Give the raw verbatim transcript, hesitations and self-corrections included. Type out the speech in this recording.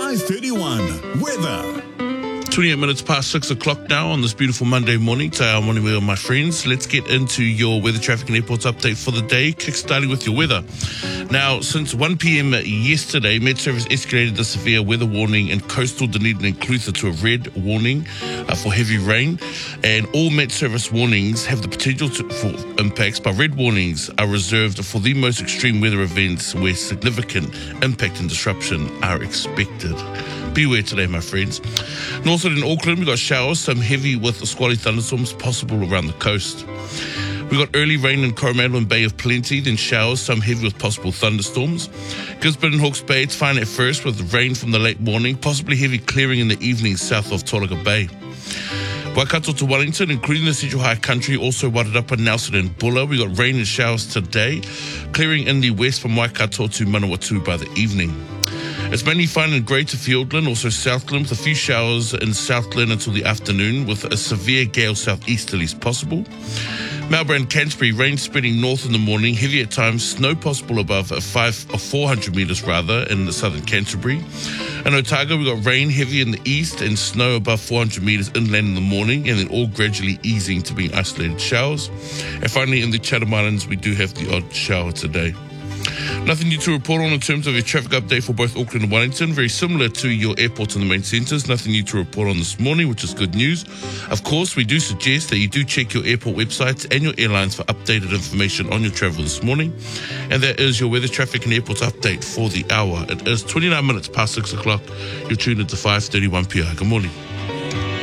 five thirty-one. Weather. twenty-eight minutes past six o'clock now on this beautiful Monday morning. Te ao morning, my friends. Let's get into your weather, traffic and airports update for the day, kick-starting with your weather. Now, since one p.m. yesterday, Met Service escalated the severe weather warning in coastal Dunedin and Clutha to a red warning uh, for heavy rain. And all Met Service warnings have the potential to, for impacts, but red warnings are reserved for the most extreme weather events where significant impact and disruption are expected. Beware today, my friends. Northern in Auckland, we've got showers, some heavy with squally thunderstorms possible around the coast. We've got early rain in Coromandel and Bay of Plenty, then showers, some heavy with possible thunderstorms. Gisborne and Hawke's Bay, it's fine at first with rain from the late morning, possibly heavy clearing in the evening south of Tolaga Bay. Waikato to Wellington, including the Central High Country, also Wairarapa, Nelson and Bulla. We got rain and showers today, clearing in the west from Waikato to Manawatu by the evening. It's mainly fine in Greater Fiordland, also Southland, with a few showers in Southland until the afternoon, with a severe gale southeasterlies possible. Marlborough and Canterbury, rain spreading north in the morning, heavy at times, snow possible above a five or four hundred metres rather in the southern Canterbury. In Otago, we've got rain heavy in the east and snow above four hundred metres inland in the morning, and then all gradually easing to being isolated showers. And finally, in the Chatham Islands, we do have the odd shower today. Nothing new to report on in terms of your traffic update for both Auckland and Wellington. Very similar to your airports and the main centres. Nothing new to report on this morning, which is good news. Of course, we do suggest that you do check your airport websites and your airlines for updated information on your travel this morning. And that is your weather, traffic and airports update for the hour. It is twenty-nine minutes past six o'clock. You're tuned into five thirty-one P I. Good morning.